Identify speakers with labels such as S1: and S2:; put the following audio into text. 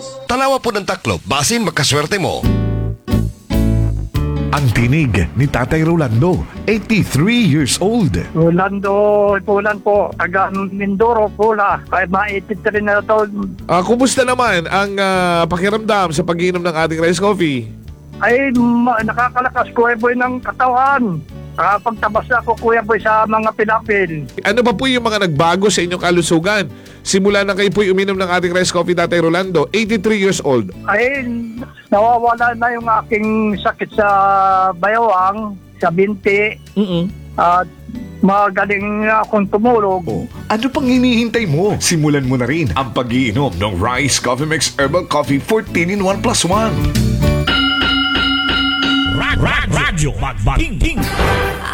S1: Tanawa po ng taklob, basin makaswerte mo.
S2: Ang tinig ni Tatay Rolando, 83 years old.
S3: Rolando Pulan po, taga Mindoro, Pula. Kaya ma-83 na taon.
S4: Kumusta naman ang pakiramdam sa pag-inom ng ating rice coffee?
S3: Ay, nakakalakas ko boy ng katawan. Pagtabas ako, Kuya Boy, sa mga pinapil.
S4: Ano ba po yung mga nagbago sa inyong kalusugan? Simula na kayo po uminom ng ating rice coffee, Tatay Rolando, 83 years old.
S3: Ay, nawawala na yung aking sakit sa bayawang, sa binti. At magaling na akong tumulog.
S2: Ano pang hinihintay mo? Simulan mo na rin ang pag-iinom ng Rice Coffee Mix Herbal Coffee 14-in-1 + 1.
S5: Radyo Magbating